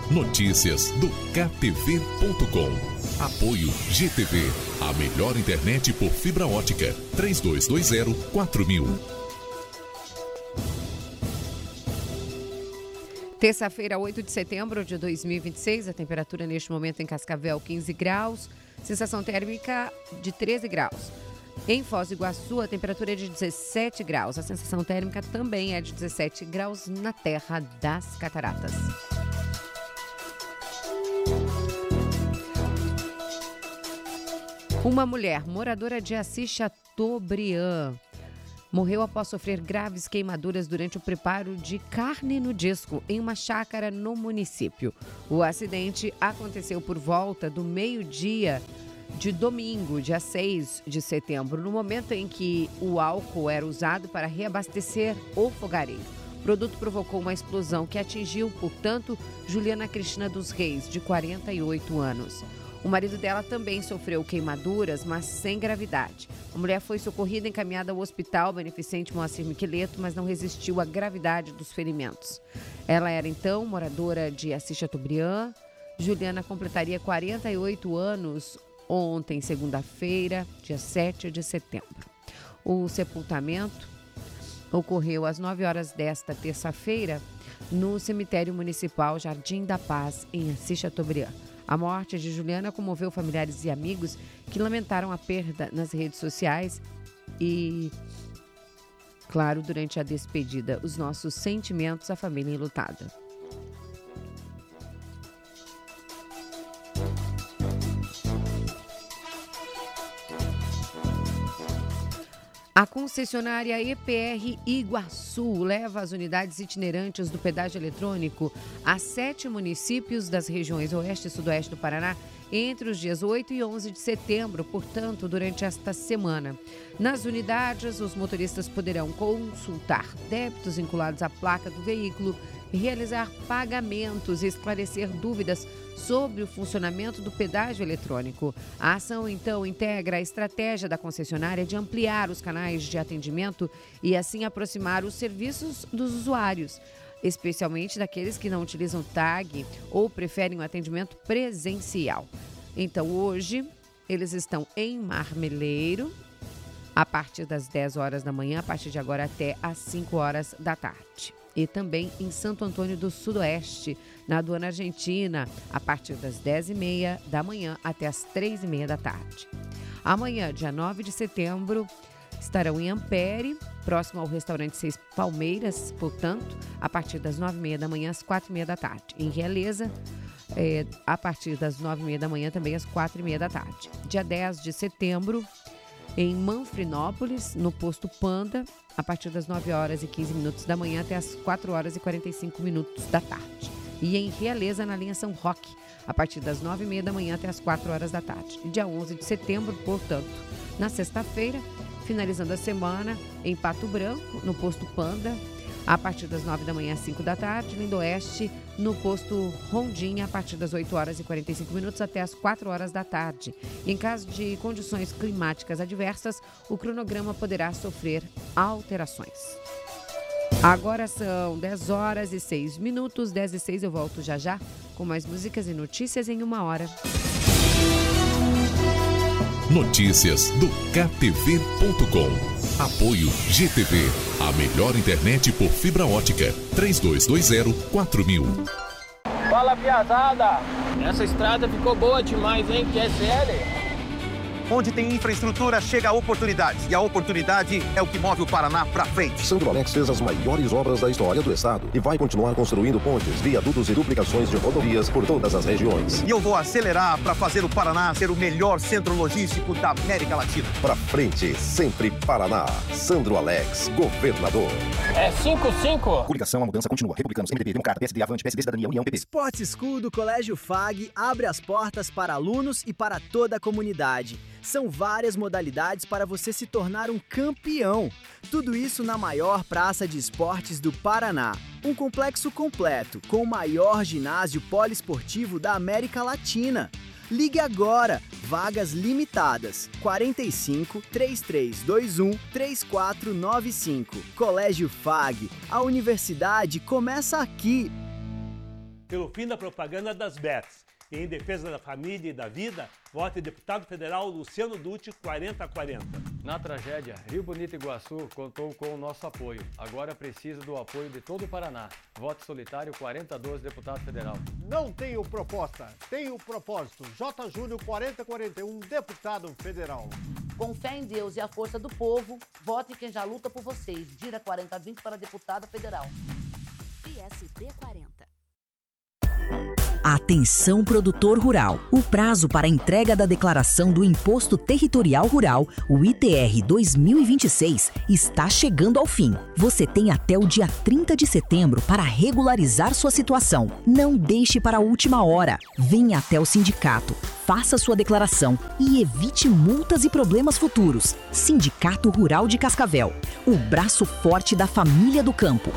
Notícias do KTV.com. Apoio GTV, a melhor internet por fibra ótica. 3220-4000. Terça-feira, 8 de setembro de 2026, a temperatura neste momento em Cascavel, 15 graus, sensação térmica de 13 graus. Em Foz do Iguaçu, a temperatura é de 17 graus, a sensação térmica também é de 17 graus na Terra das Cataratas. Uma mulher moradora de Assis Chateaubriand morreu após sofrer graves queimaduras durante o preparo de carne no disco em uma chácara no município. O acidente aconteceu por volta do meio-dia de domingo, dia 6 de setembro, no momento em que o álcool era usado para reabastecer o fogareiro. O produto provocou uma explosão que atingiu, portanto, Juliana Cristina dos Reis, de 48 anos. O marido dela também sofreu queimaduras, mas sem gravidade. A mulher foi socorrida e encaminhada ao hospital Beneficente Moacir Miqueleto, mas não resistiu à gravidade dos ferimentos. Ela era, então, moradora de Assis Chateaubriand. Juliana completaria 48 anos ontem, segunda-feira, dia 7 de setembro. O sepultamento ocorreu às 9 horas desta terça-feira no cemitério municipal Jardim da Paz, em Assis Chateaubriand. A morte de Juliana comoveu familiares e amigos que lamentaram a perda nas redes sociais e, claro, durante a despedida, os nossos sentimentos à família enlutada. A concessionária EPR Iguaçu leva as unidades itinerantes do pedágio eletrônico a 7 municípios das regiões Oeste e Sudoeste do Paraná entre os dias 8 e 11 de setembro, portanto, durante esta semana. Nas unidades, os motoristas poderão consultar débitos vinculados à placa do veículo, realizar pagamentos e esclarecer dúvidas sobre o funcionamento do pedágio eletrônico. A ação, então, integra a estratégia da concessionária de ampliar os canais de atendimento e, assim, aproximar os serviços dos usuários, especialmente daqueles que não utilizam tag ou preferem o atendimento presencial. Então, hoje, eles estão em Marmeleiro, a partir das 10 horas da manhã, a partir de agora até às 5 horas da tarde. E também em Santo Antônio do Sudoeste, na aduana argentina, a partir das 10h30 da manhã até as 3h30 da tarde. Amanhã, dia 9 de setembro, estarão em Ampere, próximo ao restaurante Seis Palmeiras, portanto, a partir das 9h30 da manhã às 4h30 da tarde. Em Realeza, a partir das 9h30 da manhã também às 4h30 da tarde. Dia 10 de setembro, em Manfrinópolis, no posto Panda, a partir das 9 horas e 15 minutos da manhã até as 4 horas e 45 minutos da tarde. E em Realeza, na linha São Roque, a partir das 9h30 da manhã até as 4 horas da tarde. E dia 11 de setembro, portanto, na sexta-feira, finalizando a semana, em Pato Branco, no posto Panda, a partir das 9 da manhã às 5 da tarde, Lindoeste, no posto Rondinha, a partir das 8 horas e 45 minutos até as 4 horas da tarde. Em caso de condições climáticas adversas, o cronograma poderá sofrer alterações. Agora são 10 horas e 6 minutos, 10 e 6, eu volto já com mais músicas e notícias em 1 hora. Notícias do KTV.com. Apoio GTV, a melhor internet por fibra ótica. 3220-4000. Fala, piazada! Essa estrada ficou boa demais, hein? QSL? Onde tem infraestrutura, chega a oportunidade. E a oportunidade é o que move o Paraná pra frente. Sandro Alex fez as maiores obras da história do estado e vai continuar construindo pontes, viadutos e duplicações de rodovias por todas as regiões. E eu vou acelerar para fazer o Paraná ser o melhor centro logístico da América Latina. Pra frente, sempre Paraná. Sandro Alex, governador. É 5-5. Coligação, a mudança continua. Republicanos, MDB, Democrata, PSD, Avante, PSD, Cidadania, União, PP. Sport School do Colégio FAG abre as portas para alunos e para toda a comunidade. São várias modalidades para você se tornar um campeão. Tudo isso na maior praça de esportes do Paraná. Um complexo completo, com o maior ginásio poliesportivo da América Latina. Ligue agora, vagas limitadas, 45 3321 3495. Colégio FAG, a universidade começa aqui. pelo fim da propaganda das bets. E em defesa da família e da vida, vote deputado federal Luciano Dutti 4040. Na tragédia, Rio Bonito e Iguaçu contou com o nosso apoio. Agora precisa do apoio de todo o Paraná. Vote solitário 4012, deputado federal. Não tenho proposta, tenho propósito. J. Júlio 4041, deputado federal. Com fé em Deus e a força do povo, vote quem já luta por vocês. Dira 4020 para deputada federal. PSD 40. Atenção, produtor rural. O prazo para a entrega da declaração do Imposto Territorial Rural, o ITR 2026, está chegando ao fim. Você tem até o dia 30 de setembro para regularizar sua situação. Não deixe para a última hora. Venha até o sindicato, faça sua declaração e evite multas e problemas futuros. Sindicato Rural de Cascavel, o braço forte da família do campo.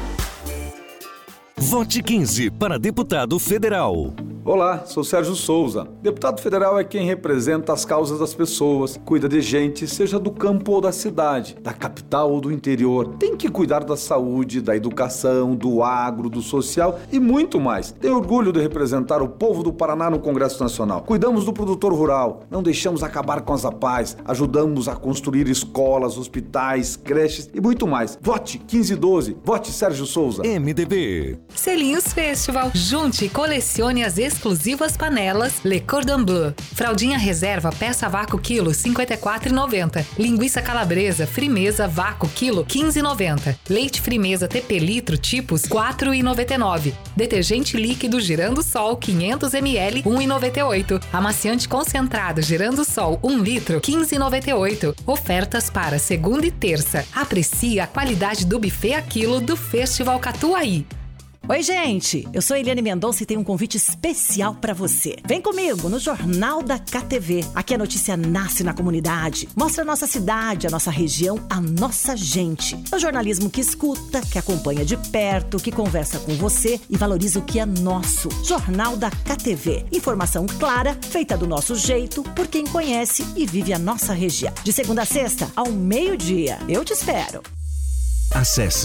Vote 15 para deputado federal. Olá, sou Sérgio Souza. Deputado federal é quem representa as causas das pessoas, cuida de gente, seja do campo ou da cidade, da capital ou do interior. Tem que cuidar da saúde, da educação, do agro, do social e muito mais. Tenho orgulho de representar o povo do Paraná no Congresso Nacional. Cuidamos do produtor rural, não deixamos acabar com as APAES, ajudamos a construir escolas, hospitais, creches e muito mais. Vote 1512, vote Sérgio Souza. MDB. Selinhos Festival. Junte e colecione as exclusivas panelas Le Cordon Bleu. Fraldinha reserva peça vácuo quilo R$ 54,90. Linguiça calabresa Frimeza vácuo quilo R$ 15,90. Leite Frimeza TP litro tipos R$ 4,99. Detergente líquido Girando Sol 500 ml R$ 1,98. Amaciante concentrado Girando Sol 1 litro R$ 15,98. Ofertas para segunda e terça. Aprecie a qualidade do buffet a quilo do Festival Catuaí. Oi, gente! Eu sou Eliane Mendonça e tenho um convite especial para você. Vem comigo no Jornal da KTV. Aqui a notícia nasce na comunidade. Mostra a nossa cidade, a nossa região, a nossa gente. É o jornalismo que escuta, que acompanha de perto, que conversa com você e valoriza o que é nosso. Jornal da KTV. Informação clara, feita do nosso jeito, por quem conhece e vive a nossa região. De segunda a sexta, ao meio-dia. Eu te espero. Acesse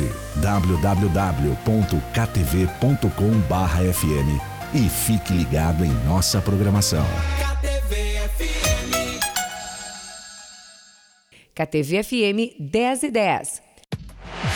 www.ktv.com.br/fm e fique ligado em nossa programação. KTV FM 10:10.